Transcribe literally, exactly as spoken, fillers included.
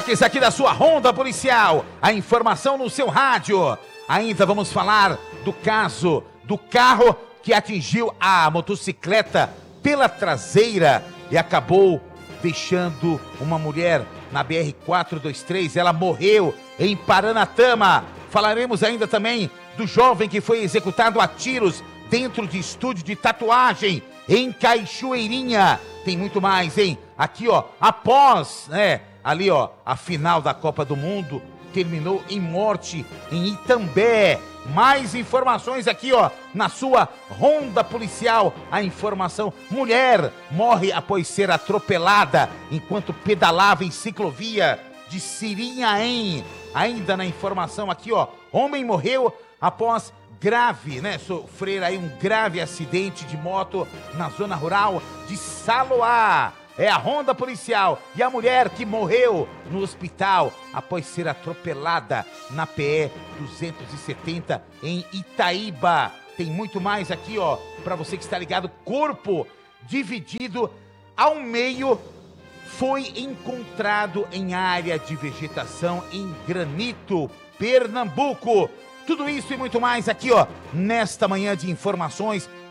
destaques aqui da sua Ronda Policial, a informação no seu rádio. Ainda vamos falar do caso do carro que atingiu a motocicleta pela traseira e acabou deixando uma mulher na B R quatrocentos e vinte e três. Ela morreu em Paranatama. Falaremos ainda também do jovem que foi executado a tiros dentro de estúdio de tatuagem em Cachoeirinha. Tem muito mais, hein? Aqui, ó, após, né, ali, ó, a final da Copa do Mundo, terminou em morte em Itambé. Mais informações aqui, ó, na sua Ronda Policial. A informação: mulher morre após ser atropelada enquanto pedalava em ciclovia de Sirinhaém. Ainda na informação aqui, ó, homem morreu após grave, né, sofrer aí um grave acidente de moto na zona rural de Saloá. É a Ronda Policial. E a mulher que morreu no hospital após ser atropelada na P E duzentos e setenta em Itaíba. Tem muito mais aqui, ó, para você que está ligado. Corpo dividido ao meio foi encontrado em área de vegetação em Granito, Pernambuco. Tudo isso e muito mais aqui, ó, nesta manhã de informações